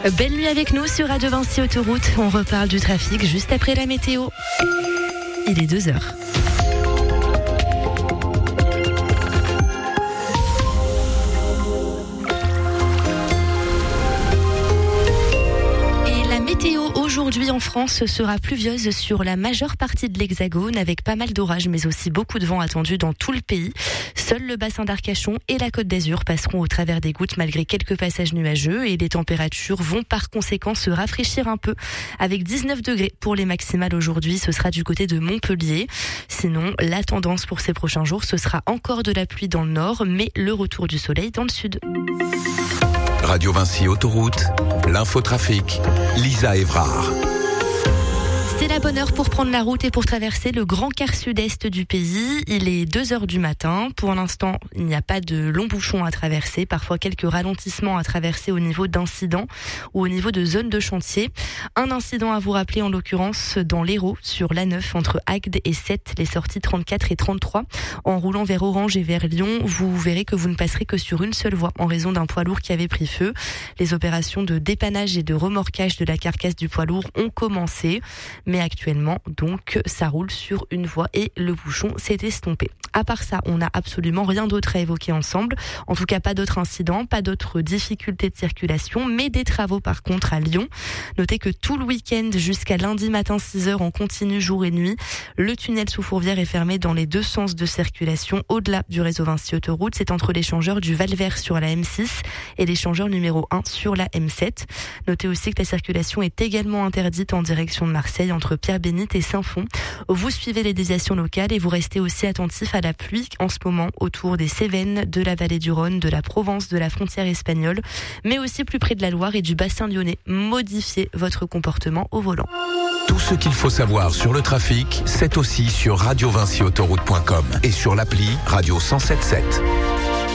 Belle nuit avec nous sur Radio Vinci Autoroute. On reparle du trafic juste après la météo. Il est 2h. Aujourd'hui en France sera pluvieuse sur la majeure partie de l'Hexagone avec pas mal d'orages mais aussi beaucoup de vent attendu dans tout le pays. Seul le bassin d'Arcachon et la Côte d'Azur passeront au travers des gouttes malgré quelques passages nuageux et les températures vont par conséquent se rafraîchir un peu avec 19 degrés pour les maximales aujourd'hui. Ce sera du côté de Montpellier. Sinon, la tendance pour ces prochains jours, ce sera encore de la pluie dans le nord mais le retour du soleil dans le sud. Radio Vinci Autoroute, l'infotrafic, Lisa Évrard. C'est la bonne heure pour prendre la route et pour traverser le grand quart sud-est du pays. Il est 2h du matin. Pour l'instant, il n'y a pas de longs bouchons à traverser. Parfois, quelques ralentissements à traverser au niveau d'incidents ou au niveau de zones de chantier. Un incident à vous rappeler, en l'occurrence, dans l'Hérault, sur l'A9, entre Agde et Sète, les sorties 34 et 33. En roulant vers Orange et vers Lyon, vous verrez que vous ne passerez que sur une seule voie en raison d'un poids lourd qui avait pris feu. Les opérations de dépannage et de remorquage de la carcasse du poids lourd ont commencé. Mais actuellement, donc, ça roule sur une voie et le bouchon s'est estompé. À part ça, on n'a absolument rien d'autre à évoquer ensemble. En tout cas, pas d'autres incidents, pas d'autres difficultés de circulation, mais des travaux par contre à Lyon. Notez que tout le week-end jusqu'à lundi matin 6h, on continue jour et nuit. Le tunnel sous Fourvière est fermé dans les deux sens de circulation au-delà du réseau Vinci Autoroute. C'est entre l'échangeur du Val-Vert sur la M6 et l'échangeur numéro 1 sur la M7. Notez aussi que la circulation est également interdite en direction de Marseille entre Pierre-Bénite et Saint-Fond. Vous suivez les déviations locales et vous restez aussi attentif à la pluie en ce moment autour des Cévennes, de la vallée du Rhône, de la Provence, de la frontière espagnole, mais aussi plus près de la Loire et du bassin lyonnais. Modifiez votre comportement au volant. Tout ce qu'il faut savoir sur le trafic, c'est aussi sur radiovinciautoroute.com et sur l'appli Radio 107.7.